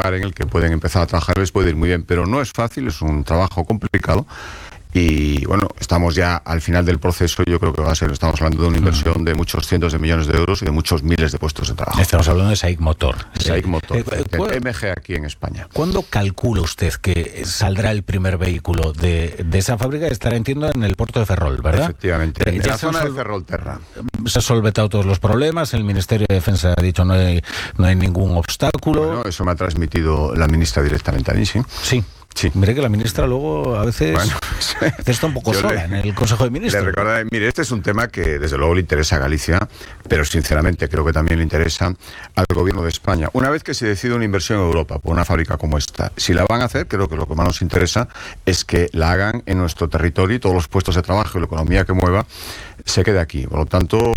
lugar en el que pueden empezar a trabajar, les puede ir muy bien, pero no es fácil, es un trabajo complicado. Y bueno, estamos ya al final del proceso. Yo creo que va a ser, estamos hablando de una inversión de muchos cientos de millones de euros y de muchos miles de puestos de trabajo. Estamos hablando de SAIC Motor. SAIC Motor, MG aquí en España. ¿Cuándo calcula usted que saldrá el primer vehículo de esa fábrica? Estará, entiendo, en el puerto de Ferrol, ¿verdad? Efectivamente, en la zona de Ferrolterra. Se han solventado todos los problemas, el Ministerio de Defensa ha dicho no hay ningún obstáculo. Bueno, eso me ha transmitido la ministra directamente a mí, sí. Sí. Sí. Mire que la ministra luego a veces, está un poco sola en el Consejo de Ministros. Le recuerdo, mire, este es un tema que desde luego le interesa a Galicia, pero sinceramente creo que también le interesa al Gobierno de España. Una vez que se decide una inversión en Europa por una fábrica como esta, si la van a hacer, creo que lo que más nos interesa es que la hagan en nuestro territorio y todos los puestos de trabajo y la economía que mueva se quede aquí. Por lo tanto,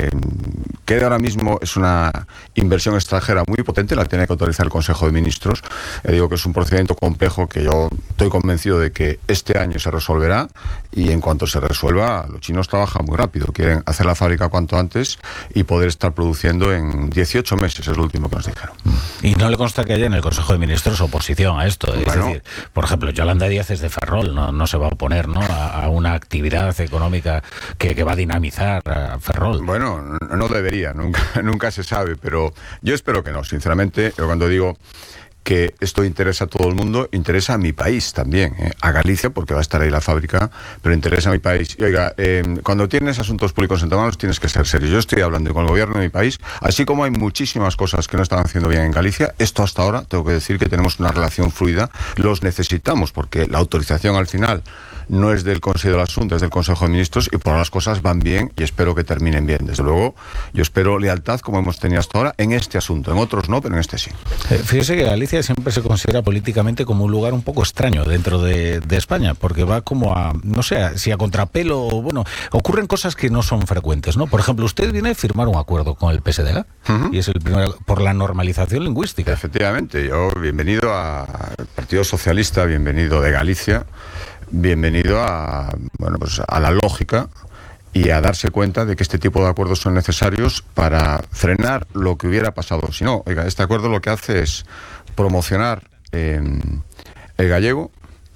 que ahora mismo es una inversión extranjera muy potente, la tiene que autorizar el Consejo de Ministros. Digo que es un procedimiento complejo que yo estoy convencido de que este año se resolverá, y en cuanto se resuelva, los chinos trabajan muy rápido, quieren hacer la fábrica cuanto antes y poder estar produciendo en 18 meses, es lo último que nos dijeron. Y no le consta que haya en el Consejo de Ministros oposición a esto. Es decir, por ejemplo, Yolanda Díaz es de Ferrol, no se va a oponer, ¿no?, a una actividad económica que va a dinamizar a Ferrol. Bueno, no debería, nunca se sabe, pero yo espero que no. Sinceramente, yo cuando digo que esto interesa a todo el mundo, interesa a mi país también, a Galicia, porque va a estar ahí la fábrica, pero interesa a mi país. Y oiga, cuando tienes asuntos públicos entre manos tienes que ser serio. Yo estoy hablando con el gobierno de mi país, así como hay muchísimas cosas que no están haciendo bien en Galicia. Esto hasta ahora, tengo que decir que tenemos una relación fluida, los necesitamos, porque la autorización al final no es del Consejo del Asunto, es del Consejo de Ministros, y por ahora las cosas van bien y espero que terminen bien. Desde luego, yo espero lealtad como hemos tenido hasta ahora en este asunto, en otros no, pero en este sí. Fíjese que Galicia siempre se considera políticamente como un lugar un poco extraño dentro de España, porque va como a, no sé, si a contrapelo, bueno, ocurren cosas que no son frecuentes, ¿no? Por ejemplo, usted viene a firmar un acuerdo con el PSDG, y es el primero por la normalización lingüística. Efectivamente, yo bienvenido al Partido Socialista, bienvenido de Galicia, bienvenido a la lógica y a darse cuenta de que este tipo de acuerdos son necesarios para frenar lo que hubiera pasado. Si no, oiga, este acuerdo lo que hace es promocionar el gallego.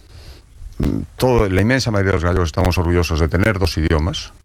La inmensa mayoría de los gallegos estamos orgullosos de tener dos idiomas,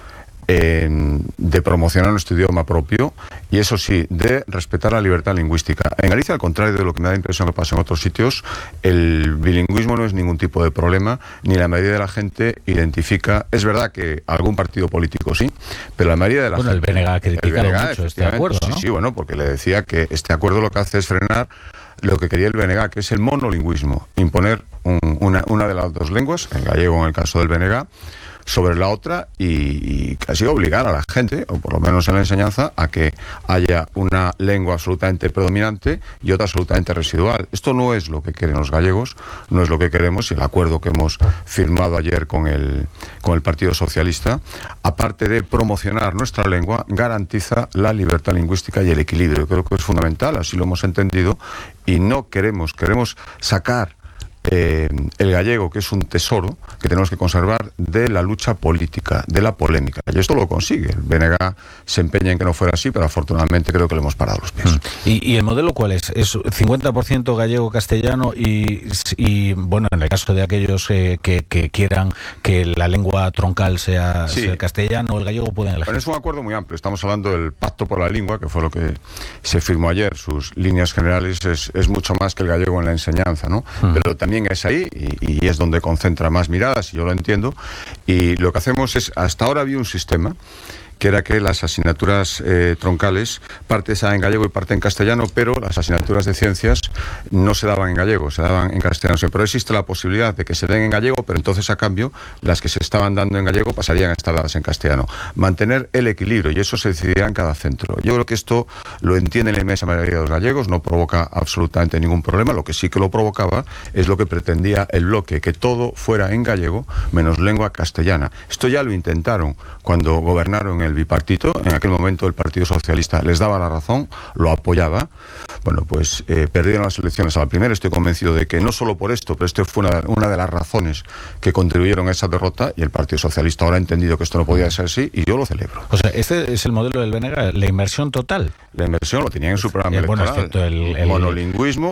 de promocionar nuestro idioma propio, y eso sí, de respetar la libertad lingüística. En Galicia, al contrario de lo que me da la impresión que pasa en otros sitios, el bilingüismo no es ningún tipo de problema, ni la mayoría de la gente identifica. Es verdad que algún partido político sí, pero la mayoría de la gente... el BNG ha criticado mucho este acuerdo, ¿no? Sí, bueno, porque le decía que este acuerdo lo que hace es frenar lo que quería el BNG, que es el monolingüismo, imponer una de las dos lenguas, el gallego en el caso del BNG, sobre la otra, y casi obligar a la gente, o por lo menos en la enseñanza, a que haya una lengua absolutamente predominante y otra absolutamente residual. Esto no es lo que quieren los gallegos, no es lo que queremos, y el acuerdo que hemos firmado ayer con el Partido Socialista, aparte de promocionar nuestra lengua, garantiza la libertad lingüística y el equilibrio. Creo que es fundamental, así lo hemos entendido, y no queremos sacar el gallego, que es un tesoro que tenemos que conservar, de la lucha política, de la polémica. Y esto lo consigue. El BNG se empeña en que no fuera así, pero afortunadamente creo que le hemos parado los pies. ¿Y el modelo cuál es? ¿Es 50% gallego-castellano y bueno, en el caso de aquellos que quieran que la lengua troncal sea el castellano o el gallego, pueden elegir? Bueno, es un acuerdo muy amplio. Estamos hablando del Pacto por la Lengua, que fue lo que se firmó ayer. Sus líneas generales es mucho más que el gallego en la enseñanza, ¿no? Pero también es ahí y es donde concentra más miradas, y yo lo entiendo. Y lo que hacemos es, hasta ahora había un sistema que era que las asignaturas troncales, parte se daban en gallego y parte en castellano, pero las asignaturas de ciencias no se daban en gallego, se daban en castellano. Pero existe la posibilidad de que se den en gallego, pero entonces a cambio las que se estaban dando en gallego pasarían a estar dadas en castellano. Mantener el equilibrio, y eso se decidirá en cada centro. Yo creo que esto lo entiende la inmensa mayoría de los gallegos, no provoca absolutamente ningún problema. Lo que sí que lo provocaba es lo que pretendía el bloque, que todo fuera en gallego menos lengua castellana. Esto ya lo intentaron cuando gobernaron el bipartito. En aquel momento el Partido Socialista les daba la razón, lo apoyaba. Bueno, pues perdieron las elecciones a la primera. Estoy convencido de que no solo por esto, pero esto fue una de las razones que contribuyeron a esa derrota, y el Partido Socialista ahora ha entendido que esto no podía ser así, y yo lo celebro. O sea, este es el modelo del BNG, la inversión total. La inversión lo tenía en su programa electoral. Bueno, excepto el monolingüismo,